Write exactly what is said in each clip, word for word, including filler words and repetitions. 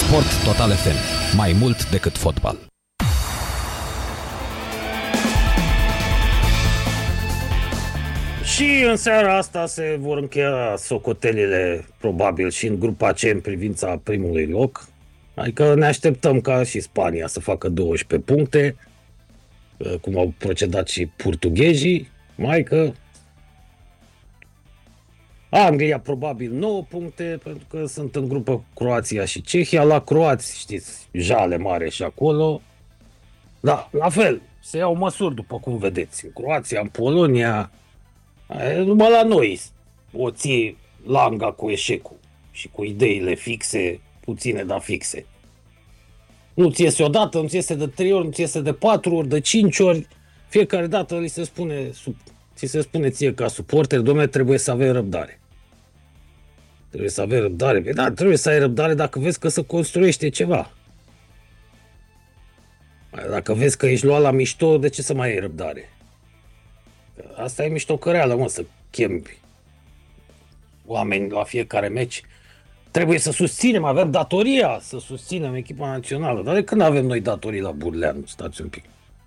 Sport Total F M. Mai mult decât fotbal. Și în seara asta se vor încheia socotelile, probabil, și în grupa C în privința primului loc. Adică ne așteptăm ca și Spania să facă douăsprezece puncte, cum au procedat și portughezii, mai că Anglia probabil nouă puncte, pentru că sunt în grupă Croația și Cehia. La croați, știți, jale mare și acolo. Da, la fel, se iau măsuri, după cum vedeți. În Croația, în Polonia, numai la noi o ții langa cu eșecul și cu ideile fixe, puține, dar fixe. Nu ți iese odată, nu ți iese de trei ori, nu ți iese de patru ori, de cinci ori. Fiecare dată li se spune, ți se spune ție ca suporter, dom'le, trebuie să avem răbdare. Trebuie să avem răbdare. Da, trebuie să ai răbdare dacă vezi că se construiește ceva. Dacă vezi că ești luat la mișto, de ce să mai ai răbdare? Asta e miștocăreală, mă, să chemi oameni la fiecare meci. Trebuie să susținem, avem datoria să susținem echipa națională. Dar de când avem noi datorii la Burleanu? Stați un pic.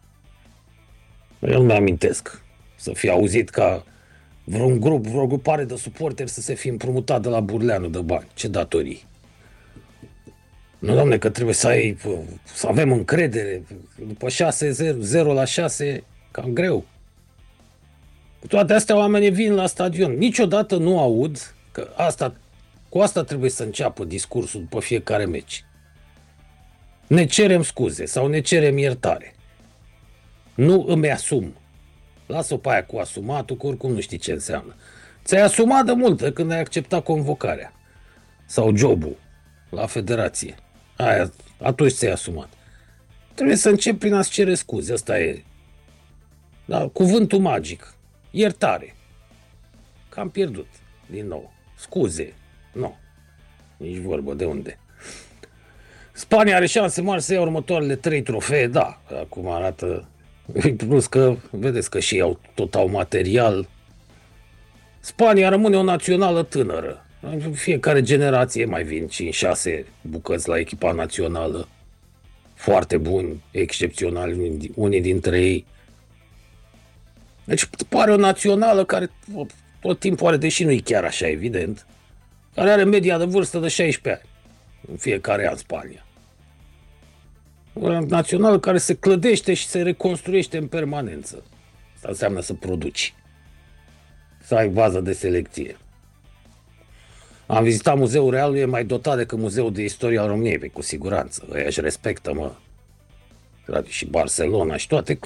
Eu nu mi-amintesc să fi auzit ca vreun grup, vreo grupare de suporteri să se fi împrumutat de la Burleanu de bani. Ce datorii? Nu, doamne, că trebuie să ai, să avem încredere. După șase zero, zero la șase, cam greu. Cu toate astea, oamenii vin la stadion. Niciodată nu aud că asta, cu asta trebuie să înceapă discursul după fiecare meci. Ne cerem scuze sau ne cerem iertare. Nu îmi asum. Lasă-o pe aia cu asumatul, că oricum nu știi ce înseamnă. Ți-ai asumat de multă când ai acceptat convocarea. Sau jobul la federație. Aia, atunci ți-ai asumat. Trebuie să începi prin a-ți cere scuze. Asta e, da, cuvântul magic. Iertare. Că am pierdut din nou. Scuze. Nu. Nici vorbă, de unde. Spania are șanse mari să ia următoarele trei trofee, da. Acum arată. Plus că, vedeți că și ei au tot au material. Spania rămâne o națională tânără. În fiecare generație mai vin cinci șase bucăți la echipa națională. Foarte buni, excepționali, unii dintre ei. Deci pare o națională care tot timpul are, deși nu e chiar așa evident, care are media de vârstă de șaisprezece ani în fiecare an Spania. O națională care se clădește și se reconstruiește în permanență. Asta înseamnă să produci. Să ai bază de selecție. Am vizitat Muzeul Realului, e mai dotat decât Muzeul de Istorie al României, cu siguranță. Ăia își respectă, mă. Și Barcelona și toate